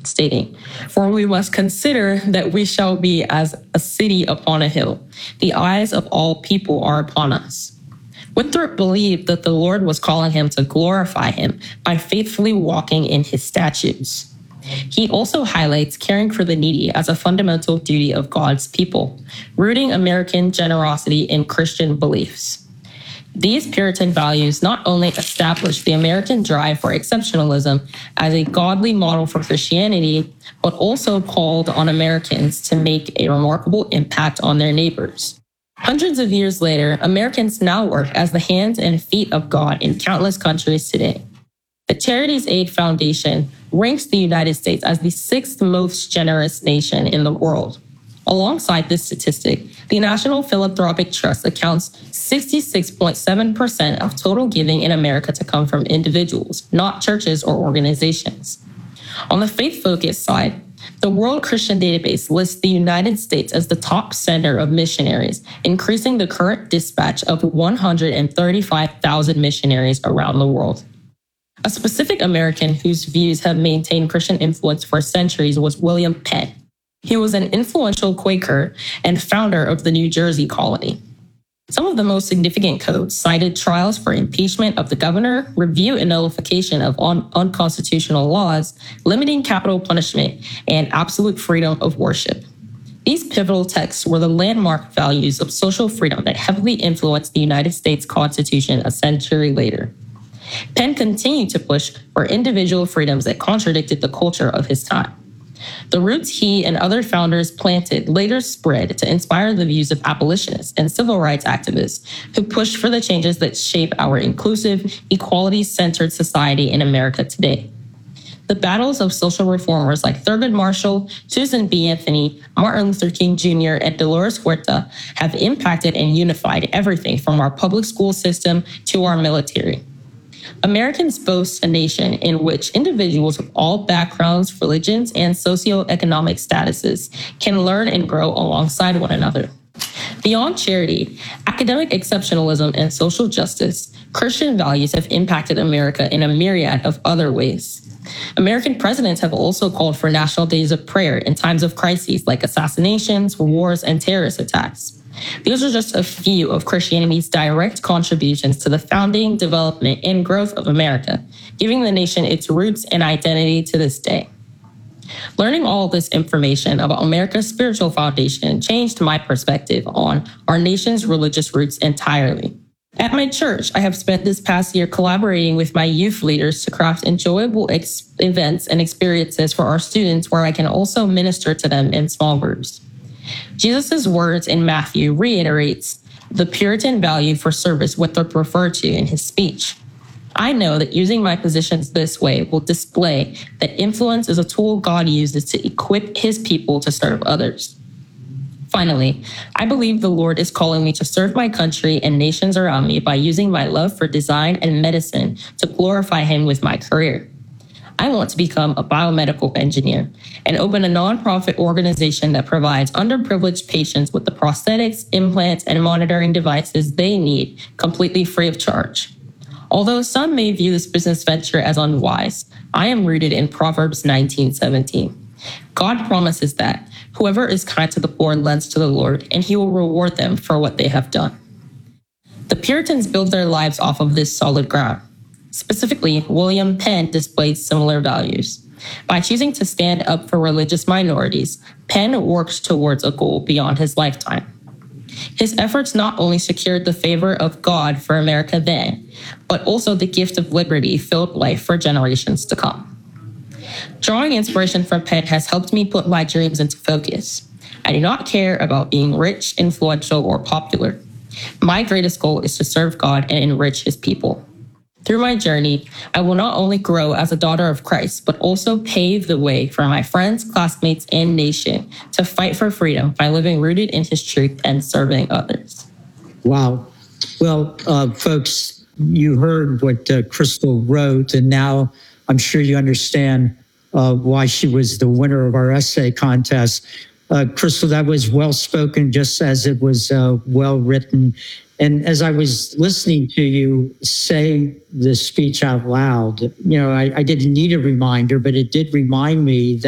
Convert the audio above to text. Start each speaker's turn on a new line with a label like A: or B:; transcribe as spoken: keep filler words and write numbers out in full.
A: stating, "For we must consider that we shall be as a city upon a hill. The eyes of all people are upon us." Winthrop believed that the Lord was calling him to glorify him by faithfully walking in his statutes. He also highlights caring for the needy as a fundamental duty of God's people, rooting American generosity in Christian beliefs. These Puritan values not only established the American drive for exceptionalism as a godly model for Christianity, but also called on Americans to make a remarkable impact on their neighbors. Hundreds of years later, Americans now work as the hands and feet of God in countless countries today. The Charities Aid Foundation ranks the United States as the sixth most generous nation in the world. Alongside this statistic, the National Philanthropic Trust accounts sixty-six point seven percent of total giving in America to come from individuals, not churches or organizations. On the faith-focused side, the World Christian Database lists the United States as the top sender of missionaries, increasing the current dispatch of one hundred thirty-five thousand missionaries around the world. A specific American whose views have maintained Christian influence for centuries was William Penn. He was an influential Quaker and founder of the New Jersey colony. Some of the most significant codes cited trials for impeachment of the governor, review and nullification of un- unconstitutional laws, limiting capital punishment, and absolute freedom of worship. These pivotal texts were the landmark values of social freedom that heavily influenced the United States Constitution a century later. Penn continued to push for individual freedoms that contradicted the culture of his time. The roots he and other founders planted later spread to inspire the views of abolitionists and civil rights activists who pushed for the changes that shape our inclusive, equality-centered society in America today. The battles of social reformers like Thurgood Marshall, Susan B. Anthony, Martin Luther King Junior, and Dolores Huerta have impacted and unified everything from our public school system to our military. Americans boast a nation in which individuals of all backgrounds, religions, and socioeconomic statuses can learn and grow alongside one another. Beyond charity, academic exceptionalism, and social justice, Christian values have impacted America in a myriad of other ways. American presidents have also called for national days of prayer in times of crises like assassinations, wars, and terrorist attacks. These are just a few of Christianity's direct contributions to the founding, development, and growth of America, giving the nation its roots and identity to this day. Learning all of this information about America's spiritual foundation changed my perspective on our nation's religious roots entirely. At my church, I have spent this past year collaborating with my youth leaders to craft enjoyable ex- events and experiences for our students where I can also minister to them in small groups. Jesus' words in Matthew reiterates the Puritan value for service Winthrop referred to in his speech. I know that using my positions this way will display that influence is a tool God uses to equip his people to serve others. Finally, I believe the Lord is calling me to serve my country and nations around me by using my love for design and medicine to glorify him with my career. I want to become a biomedical engineer and open a nonprofit organization that provides underprivileged patients with the prosthetics, implants, and monitoring devices they need completely free of charge. Although some may view this business venture as unwise, I am rooted in Proverbs nineteen seventeen. God promises that whoever is kind to the poor lends to the Lord, and he will reward them for what they have done. The Puritans built their lives off of this solid ground. Specifically, William Penn displayed similar values. By choosing to stand up for religious minorities, Penn worked towards a goal beyond his lifetime. His efforts not only secured the favor of God for America then, but also the gift of liberty filled life for generations to come. Drawing inspiration from Penn has helped me put my dreams into focus. I do not care about being rich, influential, or popular. My greatest goal is to serve God and enrich his people. Through my journey, I will not only grow as a daughter of Christ, but also pave the way for my friends, classmates, and nation to fight for freedom by living rooted in his truth and serving others.
B: Wow. Well, uh, folks, you heard what uh, Crystal wrote, and now I'm sure you understand uh, why she was the winner of our essay contest. Uh, Crystal, that was well spoken, just as it was uh, well written. And as I was listening to you say the speech out loud, you know, I, I didn't need a reminder, but it did remind me that